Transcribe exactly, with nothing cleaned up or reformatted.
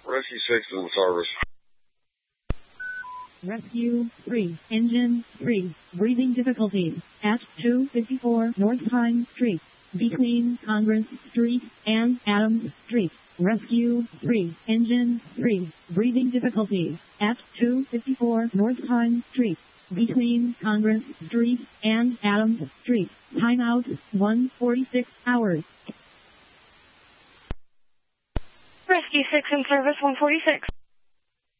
Rescue six is in service. Rescue three, Engine three, breathing difficulties at two fifty-four North Pine Street, between Congress Street and Adams Street. Rescue three, Engine three, breathing difficulties at two fifty-four North Pine Street, between Congress Street and Adams Street. Timeout one forty-six hours. Rescue six in service one forty-six.